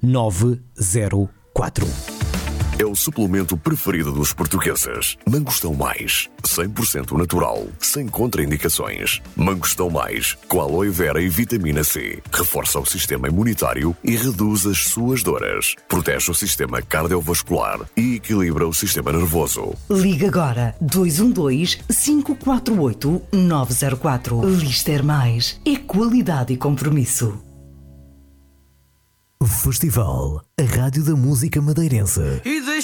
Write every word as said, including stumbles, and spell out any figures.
nove zero quatro. É o suplemento preferido dos portugueses. Mangostão Mais, cem por cento natural, sem contraindicações. Mangostão Mais, com aloe vera e vitamina C. Reforça o sistema imunitário e reduz as suas dores. Protege o sistema cardiovascular e equilibra o sistema nervoso. Liga agora dois um dois, cinco quatro oito, nove zero quatro. Lister Mais é qualidade e compromisso. Festival, a rádio da música madeirense.